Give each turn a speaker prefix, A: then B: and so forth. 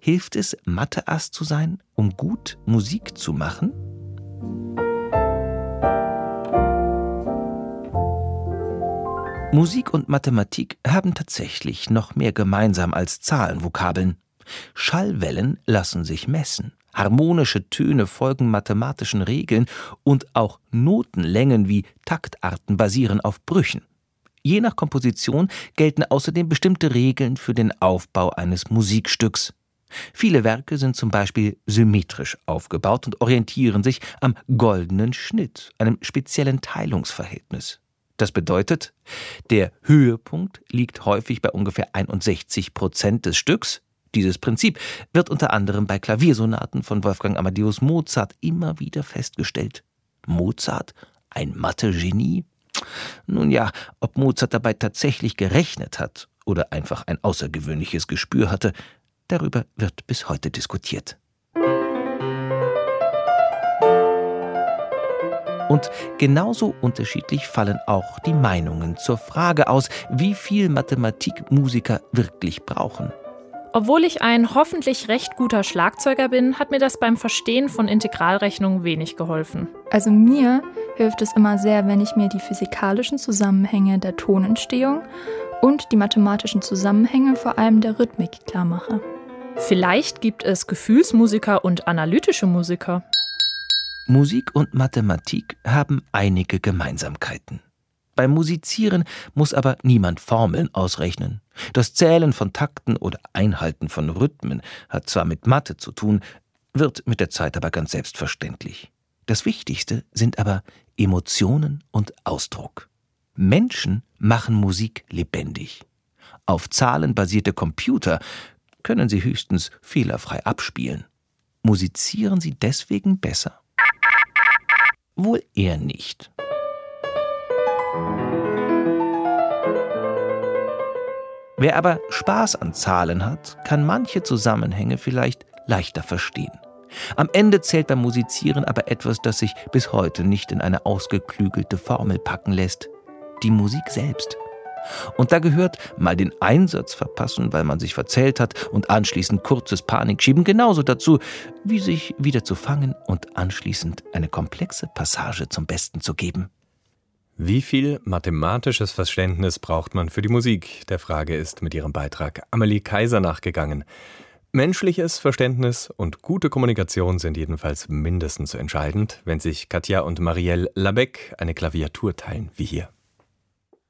A: Hilft es, Mathe-Ass zu sein, um gut Musik zu machen? Musik und Mathematik haben tatsächlich noch mehr gemeinsam als Zahlenvokabeln. Schallwellen lassen sich messen. Harmonische Töne folgen mathematischen Regeln und auch Notenlängen wie Taktarten basieren auf Brüchen. Je nach Komposition gelten außerdem bestimmte Regeln für den Aufbau eines Musikstücks. Viele Werke sind zum Beispiel symmetrisch aufgebaut und orientieren sich am goldenen Schnitt, einem speziellen Teilungsverhältnis. Das bedeutet, der Höhepunkt liegt häufig bei ungefähr 61% des Stücks. Dieses Prinzip wird unter anderem bei Klaviersonaten von Wolfgang Amadeus Mozart immer wieder festgestellt. Mozart, ein Mathe-Genie? Nun ja, ob Mozart dabei tatsächlich gerechnet hat oder einfach ein außergewöhnliches Gespür hatte, darüber wird bis heute diskutiert. Und genauso unterschiedlich fallen auch die Meinungen zur Frage aus, wie viel Mathematik Musiker wirklich brauchen.
B: Obwohl ich ein hoffentlich recht guter Schlagzeuger bin, hat mir das beim Verstehen von Integralrechnungen wenig geholfen.
C: Also mir hilft es immer sehr, wenn ich mir die physikalischen Zusammenhänge der Tonentstehung und die mathematischen Zusammenhänge vor allem der Rhythmik klar mache.
B: Vielleicht gibt es Gefühlsmusiker und analytische Musiker.
A: Musik und Mathematik haben einige Gemeinsamkeiten. Beim Musizieren muss aber niemand Formeln ausrechnen. Das Zählen von Takten oder Einhalten von Rhythmen hat zwar mit Mathe zu tun, wird mit der Zeit aber ganz selbstverständlich. Das Wichtigste sind aber Emotionen und Ausdruck. Menschen machen Musik lebendig. Auf Zahlen basierte Computer können sie höchstens fehlerfrei abspielen. Musizieren sie deswegen besser? Wohl eher nicht. Wer aber Spaß an Zahlen hat, kann manche Zusammenhänge vielleicht leichter verstehen. Am Ende zählt beim Musizieren aber etwas, das sich bis heute nicht in eine ausgeklügelte Formel packen lässt: die Musik selbst. Und da gehört mal den Einsatz verpassen, weil man sich verzählt hat, und anschließend kurzes Panikschieben genauso dazu, wie sich wieder zu fangen und anschließend eine komplexe Passage zum Besten zu geben.
D: Wie viel mathematisches Verständnis braucht man für die Musik? Der Frage ist mit ihrem Beitrag Amelie Kaiser nachgegangen. Menschliches Verständnis und gute Kommunikation sind jedenfalls mindestens so entscheidend, wenn sich Katja und Marielle Labec eine Klaviatur teilen wie hier.